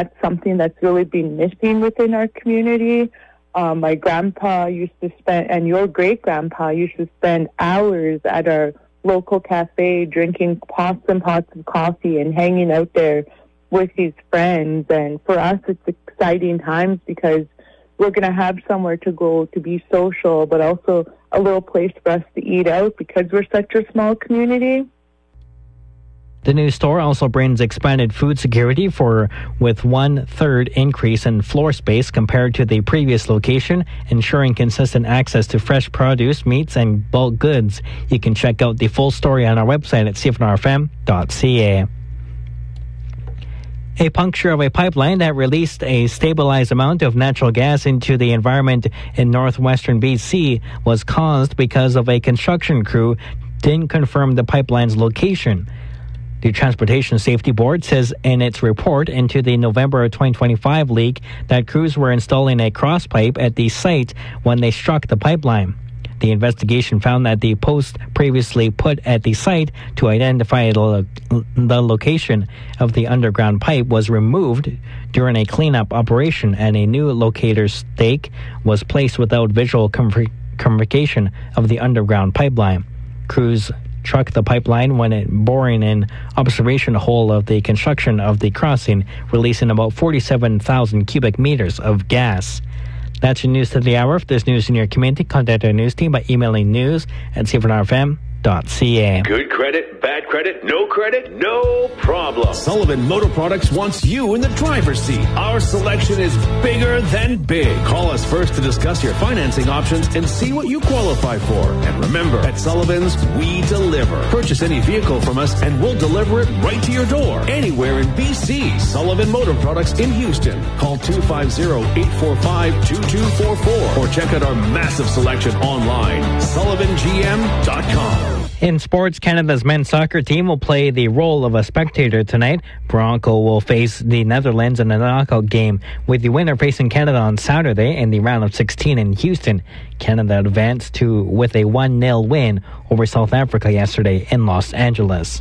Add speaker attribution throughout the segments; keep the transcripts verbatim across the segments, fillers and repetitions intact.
Speaker 1: that's something that's really been missing within our community. Um, my grandpa used to spend, and your great-grandpa used to spend hours at our local cafe drinking pots and pots of coffee and hanging out there with his friends. And for us, it's exciting times because we're going to have somewhere to go to be social, but also a little place for us to eat out because we're such a small community.
Speaker 2: The new store also brings expanded food security for with one-third increase in floor space compared to the previous location, ensuring consistent access to fresh produce, meats, and bulk goods. You can check out the full story on our website at c f n r f m dot c a. A puncture of a pipeline that released a stabilized amount of natural gas into the environment in northwestern B C was caused because of a construction crew didn't confirm the pipeline's location. The Transportation Safety Board says in its report into the November twenty twenty-five leak that crews were installing a cross pipe at the site when they struck the pipeline. The investigation found that the post previously put at the site to identify the, the location of the underground pipe was removed during a cleanup operation, and a new locator stake was placed without visual confirmation of the underground pipeline. Crews truck the pipeline when it boring an observation hole of the construction of the crossing, releasing about forty-seven thousand cubic meters of gas. That's your news to the hour. If there's news in your community, contact our news team by emailing news at c f n r f m dot c a.
Speaker 3: Good credit, bad credit, no credit, no problem. Sullivan Motor Products wants you in the driver's seat. Our selection is bigger than big. Call us first to discuss your financing options and see what you qualify for. And remember, at Sullivan's, we deliver. Purchase any vehicle from us and we'll deliver it right to your door. Anywhere in B C. Sullivan Motor Products in Houston. Call two five zero, eight four five, two two four four or check out our massive selection online. sullivan g m dot com.
Speaker 2: In sports, Canada's men's soccer team will play the role of a spectator tonight. Bronco will face the Netherlands in a knockout game, with the winner facing Canada on Saturday in the round of sixteen in Houston. Canada advanced to with a one nil win over South Africa yesterday in Los Angeles.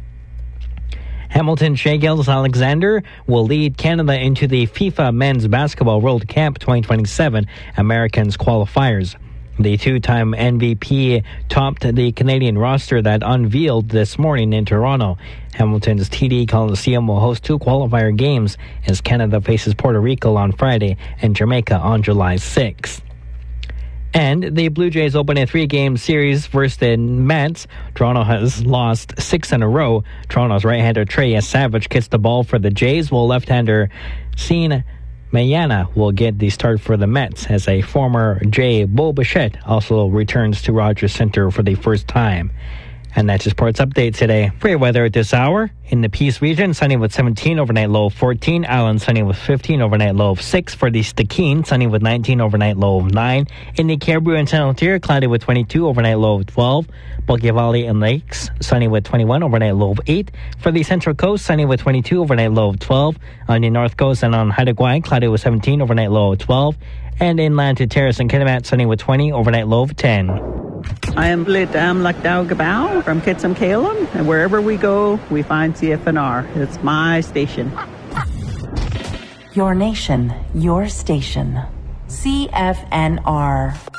Speaker 2: Hamilton Shea Gilgeous-Alexander will lead Canada into the FIFA Men's Basketball World Cup twenty twenty-seven Americans qualifiers. The two-time M V P topped the Canadian roster that unveiled this morning in Toronto. Hamilton's T D Coliseum will host two qualifier games as Canada faces Puerto Rico on Friday and Jamaica on July sixth. And the Blue Jays open a three-game series versus the Mets. Toronto has lost six in a row. Toronto's right-hander Trey Savage kicks the ball for the Jays, while left-hander Sean Mayana will get the start for the Mets as a former Jay, Bo Bichette, also returns to Rogers Center for the first time. And that's your sports update today. For your weather at this hour, in the Peace region, sunny with seventeen, overnight low of fourteen. Island, sunny with fifteen, overnight low of six. For the Stikine, sunny with nineteen, overnight low of nine. In the Caribou and Central Interior, cloudy with twenty-two, overnight low of twelve. Bulga Valley and Lakes, sunny with twenty-one, overnight low of eight. For the Central Coast, sunny with twenty-two, overnight low of twelve. On the North Coast and on Haida Gwaii, cloudy with seventeen, overnight low of twelve. And inland to Terrace and Kitimat, sunny with twenty, overnight low of ten.
Speaker 4: I am Blitam Lakdao Gabao from Kitsam Kalem, and wherever we go, we find C F N R. It's my station.
Speaker 5: Your nation, your station. C F N R.